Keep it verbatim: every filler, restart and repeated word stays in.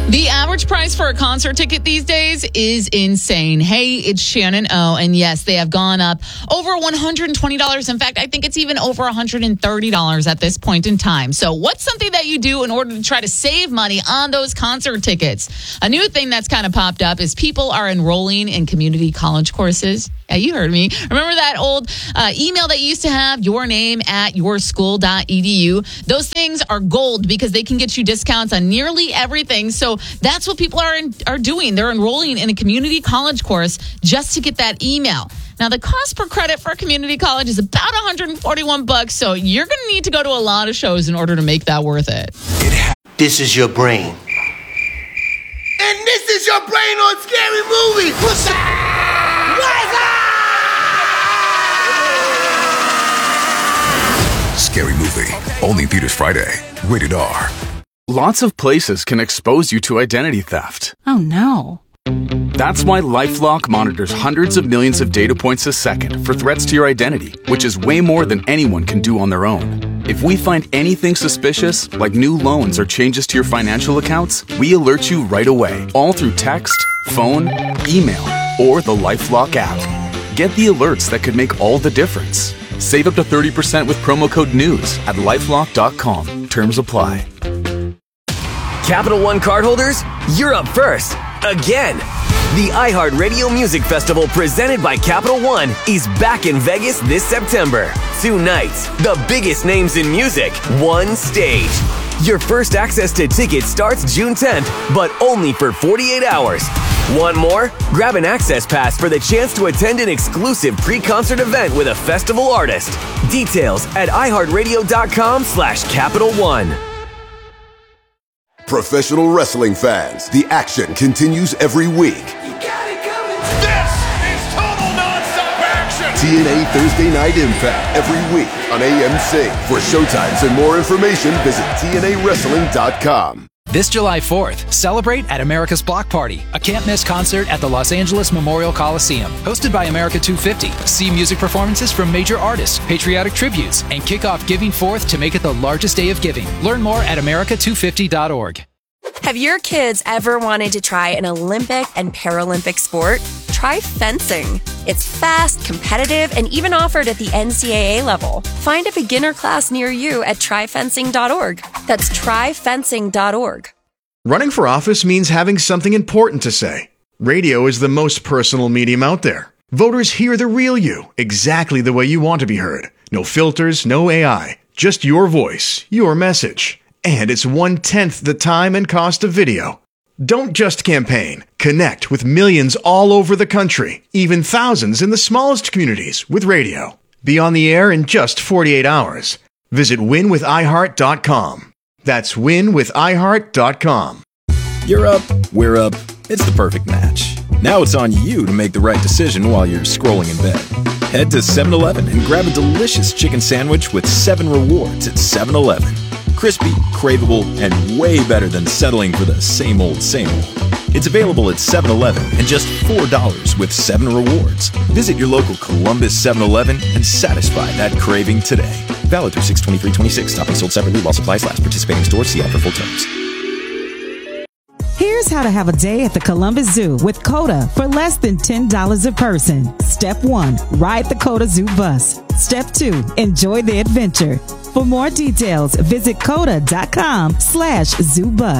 The average price for a concert ticket these days is insane. Hey, it's Shannon O, and yes, they have gone up over one hundred twenty dollars. In fact, I think it's even over one hundred thirty dollars at this point in time. So what's something that you do in order to try to save money on those concert tickets? A new thing that's kind of popped up is people are enrolling in community college courses. Yeah, you heard me. Remember that old uh, email that you used to have, your name at your school dot e d u? Those things are gold because they can get you discounts on nearly everything. So that's what people are in, are doing. They're enrolling in a community college course just to get that email. Now, the cost per credit for a community college is about one hundred forty-one bucks. So you're going to need to go to a lot of shows in order to make that worth it. it ha- this is your brain. And this is your brain on Scary Movie. What's up? Scary Movie. Only in theaters Friday. Rated R. Lots of places can expose you to identity theft. Oh, no. That's why LifeLock monitors hundreds of millions of data points a second for threats to your identity, which is way more than anyone can do on their own. If we find anything suspicious, like new loans or changes to your financial accounts, we alert you right away, all through text, phone, email, or the LifeLock app. Get the alerts that could make all the difference. Save up to thirty percent with promo code NEWS at lifelock dot com. Terms apply. Capital One cardholders, you're up first. Again. The iHeartRadio Music Festival presented by Capital One is back in Vegas this September. Two nights, the biggest names in music, one stage. Your first access to tickets starts June tenth, but only for forty-eight hours. Want more? Grab an access pass for the chance to attend an exclusive pre-concert event with a festival artist. Details at iHeartRadio.com slash Capital One. Professional wrestling fans, the action continues every week. You got it coming. This is total nonstop action. T N A Thursday Night Impact every week on A M C. For showtimes and more information, visit T N A wrestling dot com. This July fourth, celebrate at America's Block Party, a can't-miss concert at the Los Angeles Memorial Coliseum. Hosted by America two fifty. See music performances from major artists, patriotic tributes, and kick off Giving Fourth to make it the largest day of giving. Learn more at America two fifty dot org. Have your kids ever wanted to try an Olympic and Paralympic sport? Try fencing. It's fast, competitive, and even offered at the N C double A level. Find a beginner class near you at try fencing dot org. That's try fencing dot org. Running for office means having something important to say. Radio is the most personal medium out there. Voters hear the real you, exactly the way you want to be heard. No filters, no A I. Just your voice, your message. And it's one-tenth the time and cost of video. Don't just campaign. Connect with millions all over the country, even thousands in the smallest communities with radio. Be on the air in just forty-eight hours. Visit win with i heart dot com. That's win with i heart dot com. You're up, we're up. It's the perfect match. Now it's on you to make the right decision while you're scrolling in bed. Head to seven eleven and grab a delicious chicken sandwich with seven rewards at seven eleven. Crispy, craveable, and way better than settling for the same old, same old. It's available at seven eleven and just four dollars with seven rewards. Visit your local Columbus seven eleven and satisfy that craving today. Valid through six twenty-three twenty-six. Topping sold separately while supplies last. Participating stores. See offer full terms. Here's how to have a day at the Columbus Zoo with COTA for less than ten dollars a person. Step one, ride the COTA Zoo bus. Step two, enjoy the adventure. For more details, visit coda dot com slash zoo bus.